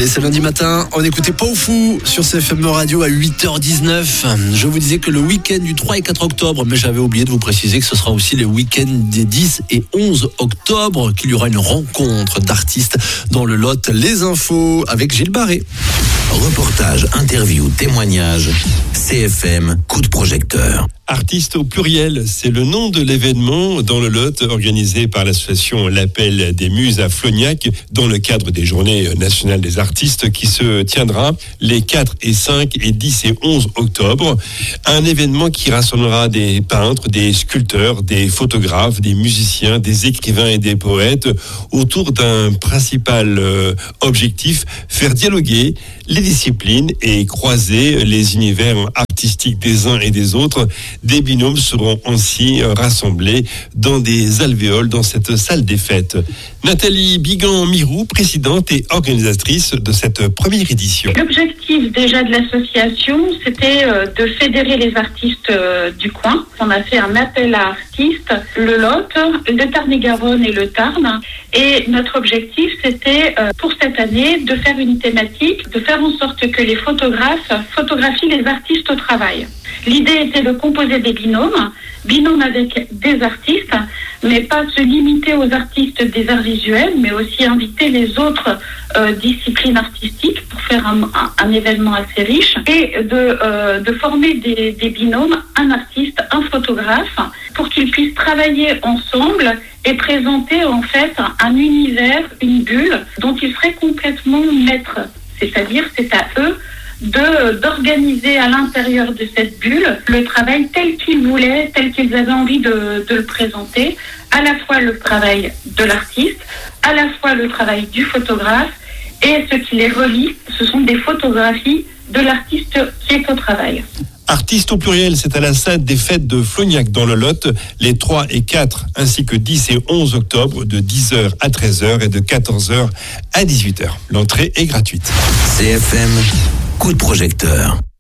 Allez, c'est lundi matin, on écoutait Pas au fou sur CFM Radio à 8h19. Je vous disais que le week-end du 3 et 4 octobre, mais j'avais oublié de vous préciser que ce sera aussi les week-ends des 10 et 11 octobre, qu'il y aura une rencontre d'artistes dans le Lot. Les infos avec Gilles Barré. Reportage, interview, témoignage, CFM, coup de projecteur. Artistes au pluriel, c'est le nom de l'événement dans le Lot organisé par l'association L'Appel des Muses à Flognac dans le cadre des Journées nationales des artistes qui se tiendra les 4 et 5 et 10 et 11 octobre. Un événement qui rassemblera des peintres, des sculpteurs, des photographes, des musiciens, des écrivains et des poètes autour d'un principal objectif, faire dialoguer les disciplines et croiser les univers artistiques des uns et des autres. Des binômes seront ainsi rassemblés dans des alvéoles dans cette salle des fêtes. Nathalie Bigan-Mirou, présidente et organisatrice de cette première édition. L'objectif déjà de l'association, c'était de fédérer les artistes du coin. On a fait un appel à artistes, le Lot, le Tarn-et-Garonne et le Tarn. Et notre objectif, c'était pour cette année de faire une thématique, de faire en sorte que les photographes photographient les artistes au travail. L'idée était de composer des binômes avec des artistes, mais pas se limiter aux artistes des arts visuels, mais aussi inviter les autres disciplines artistiques pour faire un événement assez riche et de former des binômes, un artiste, un photographe, pour qu'ils puissent travailler ensemble et présenter en fait un univers, une bulle dont ils seraient complètement maîtres. C'est-à-dire, c'est à eux d'organiser à l'intérieur de cette bulle le travail tel qu'ils voulaient, tel qu'ils avaient envie de le présenter, à la fois le travail de l'artiste, à la fois le travail du photographe, et ce qui les relie, ce sont des photographies de l'artiste qui est au travail. Artistes au pluriel, c'est à la salle des fêtes de Flognac dans le Lot, les 3 et 4 ainsi que 10 et 11 octobre de 10h à 13h et de 14h à 18h. L'entrée est gratuite. CFM, coup de projecteur.